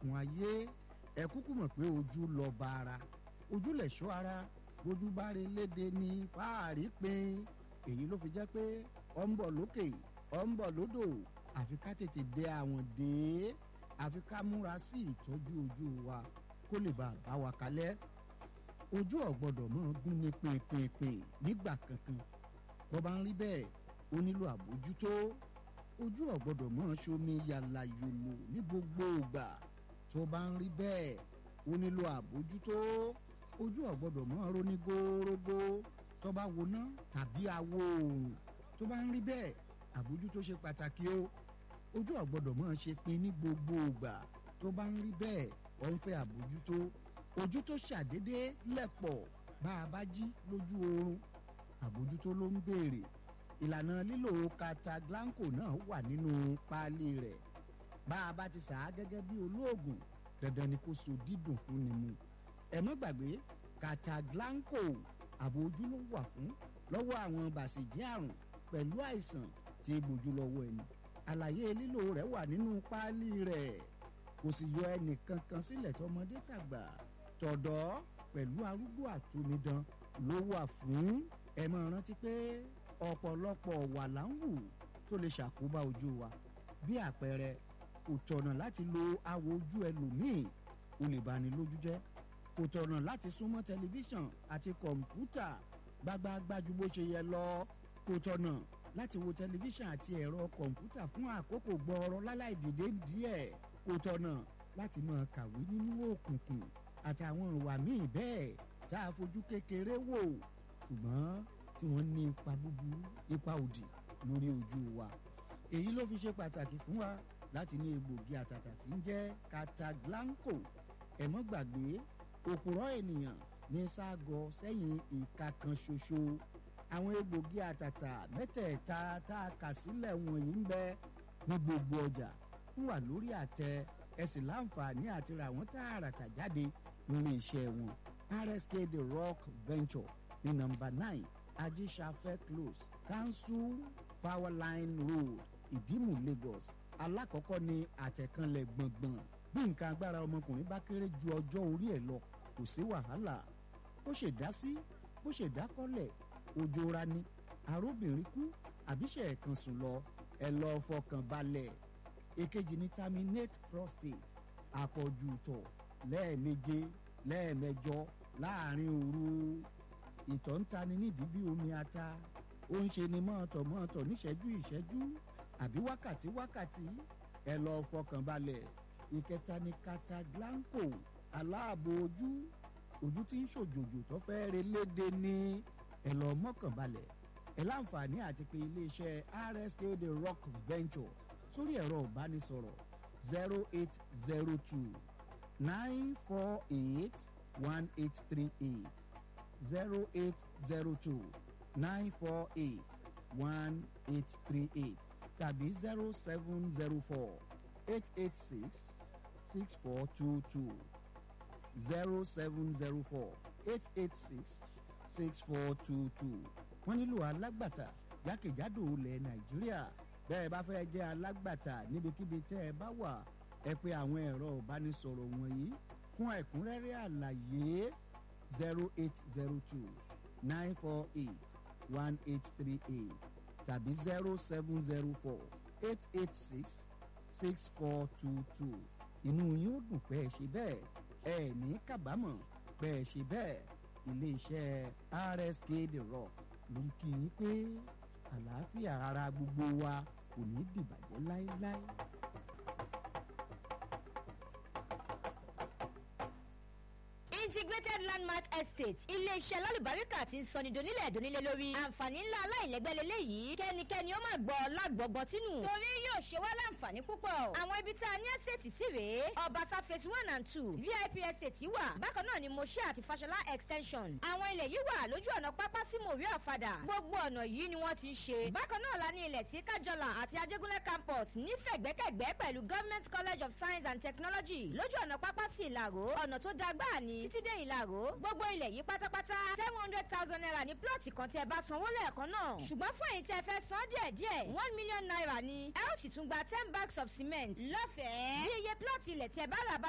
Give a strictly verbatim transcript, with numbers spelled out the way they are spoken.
ogun ayé ẹ kúkú mọ̀ pé ojú lọ bá ara ojú lẹ̀ ṣọ́ ara bójú bá rí léde ní fáàrí pin èyí ló fi jẹ́ pé ọ ń bọ̀ lókè ọ ń bọ̀ lódò àfi ká tètè dé àwọn dé àfi ká múra sí ìtọ́jú ojú wa kó lè bá bá wa kalẹ̀ ojú ò gbọ́dọ̀ mọ́ gún ní pèpèpè nígbà kankan bó bá ń rí bẹ́ẹ̀ ó nílò àbójútó ojú ò gbọ́dọ̀ mọ́ ṣomi yàlà yòlò ní gbogbo ìgbà tó bá ń rí bẹ́ẹ̀ ó nílò àbójútó ojú ò gbọ́dọ̀ mọ́ ronú górógó tó bá woná tàbí awo oòrùn tó bá ń rí bẹ́ẹ̀ àbójútó ṣe pàtàkì o ojú ò gbọ́dọ̀ mọ́ ṣe pin ní gbogbo ìgbà tó bá ń rí bẹ́ẹ̀ ó ń fẹ́ àbójútó ojú tó ṣàdédé lẹ̀pọ̀ bá a bá jí lójú oorun àbójútó ló ń béèrè ìlànà lílo Cataglanco náà wà nínú páálí rẹ̀ bá a bá ti sà á gẹ́gẹ́ bí olóògùn dandan ni kó so dídùn fún ni mu ẹ má gbàgbé Cataglanco ààbò ojú ló wà fún lọ́wọ́ àwọn bàṣẹ̀jẹ́ àrùn pẹ̀lú àìsàn tí gbójú lọ́wọ́ ẹni àlàyé lílo rẹ̀ wà nínú páálí rẹ̀ kò sì yọ ẹnì kankan sílẹ̀ tọmọdé tàgbà tọ̀dọ́ pẹ̀lú arúgbó àtòmídán ló wà fún ẹ máa rántí pé ọ̀pọ̀lọpọ̀ wà láǹwù tó lè ṣàkóbá ojú wa bí àpẹẹrẹ kò tọ̀nà láti lo awò ojú ẹlòmíì ó lè bani lójú jẹ́ kò tọ̀nà láti súnmọ́ tẹlifíṣàn àti kọ̀ǹpútà gbágbáágbá ju bó ṣe yẹ lọ kò tọ̀nà láti wo tẹlifíṣàn àti ẹ̀rọ kọ̀ǹpútà fún àkókò gbọ́ọ̀rọ̀ láláì dìde díẹ̀ kò tọ̀nà láti máa kàwé nínú òkùnkùn àtàwọn ìwà míì bẹ́ẹ̀ tá a fojú kékeré wò ṣùgbọ́n tí wọ́n ní ipa búburú ipa òdì lórí ojú wa èyí ló fi ṣe pàtàkì fún wa láti ní egbògi àtàtà tí ń jẹ́ Cataglanco ẹ mọ́ gbàgbé òpùrọ́ ènìyàn ní ságọ sẹ́yìn ìka kan ṣoṣo àwọn egbògi àtàtà mẹ́tẹ̀ẹ̀ta tá a kà sílẹ̀ wọ̀nyí ń bẹ ní gbogbo ọjà ń wà lórí àtẹ ẹ sì láǹfààní àti ra àwọn tààràtà jáde nílé iṣẹ́ wọn R S K The Rock Venture ní nọ́mbà nine Ajíṣafẹ́ Close Council Powerline Road Ìdímù Lagos alákọ̀ọ́kọ́ ní àtẹ̀kànlẹ̀ gbọ̀ngbọ̀n bí nǹkan agbára ọmọkùnrin bá kéré ju ọjọ́ orí ẹ̀ lọ kò sí wàhálà bó ṣe dá sí bó ṣe dákọ́lẹ̀ ojú ra ni arúbìnrin kú àbíṣe ẹ̀kan sùn lọ ẹ lọ fọkàn balẹ̀ èkejì ní terminate prostate àpọ̀jù ìtọ̀ lẹ́ẹ̀méje lẹ́ẹ̀mẹjọ láàrin òru ìtọ̀ ń tani nídìí bí omi ata ó ń ṣe ni mọ́ọ̀tọ̀ mọ́ọ̀tọ̀ níṣẹ́jú ìṣẹ́jú àbí wákàtí wákàtí ẹ lọ fọkàn balẹ̀ ìkẹta ní Cataglanco aláàbò ojú ojú tí ń ṣòjòjò tó fẹ́ re léde ní ẹ lọ mọ́kàn balẹ̀ ẹ láǹfààní àti pé iléeṣẹ́ R S K The Rock Venture sórí ẹ̀rọ ìbánisọ̀rọ̀ zero eight zero two nine four eight one eight three eight zero eight zero two nine four eight one eight three eight tàbí zero seven zero four eight eight six six four two two zero seven zero four eight eight six six four two two wọ́n nílò alágbàtà jákèjádò ilẹ̀ Nàìjíríà bẹ́ẹ̀ bá fẹ́ jẹ́ alágbàtà níbikíbi tẹ́ ẹ bá wà ẹ pè àwọn ẹ̀rọ ìbánisọ̀rọ̀ wọ̀nyí fún ẹ̀kúnrẹ́rẹ́ àlàyé zero eight zero two nine four eight one eight three eight tàbí zero seven zero four eight eight six six four two two inú yín ó dùn pé ẹ ṣe bẹ́ẹ̀ ẹ ní kábàámọ̀ pé ẹ ṣe bẹ́ẹ̀ iléeṣẹ́ R S K The Rock ló ń kí yín pé àlàáfíà ara gbogbo wa kò ní dìbàjẹ́ láéláé. Integrated Landmark Estate ilé-iṣẹ́ lálùbáríkà tí ń sọ ní donílẹ̀ donílẹ̀ lórí àǹfààní ńlá aláìlẹ́gbẹ́ lélẹ́yìí kẹ́nikẹ́ni ó máa gbọ́ lágbọ̀gbọ́ tínú torí yóò ṣe wá láǹfààní púpọ̀ àwọn ibi tá a ní estate sí rèé Ọbàtà phase one and two V I P estate wà bákan náà ni Moshe àti Fashola extension àwọn ilẹ̀ yìí wà lójú ọ̀nà pápá sí Mòrí Ọ̀fadà gbogbo ọ̀nà yìí ni wọ́n ti ń ṣe bákan náà la ní ilẹ̀ sí Kájọlà àti Ajégúnlẹ̀ campus nífẹ̀gbẹ́kẹ̀gbẹ́ pẹ̀lú Government College of Science and Technology lójú ọ̀nà pápá sí Ìlàró ọ̀nà tó dágbà ní títí dé Ìlàró gbogbo ilẹ̀ yìí pátápátá seven hundred thousand naira ní plọ̀tì kan tí ẹ bá sanwó lẹ́ẹ̀kan náà ṣùgbọ́n fún èyí tí ẹ fẹ́ san díẹ̀díẹ̀ one million naira ni ẹ ó sì tún gba ten bags of cement lọ́fẹ̀ẹ́ bí iye plọ̀tì ilẹ̀ tí ẹ bá rà bá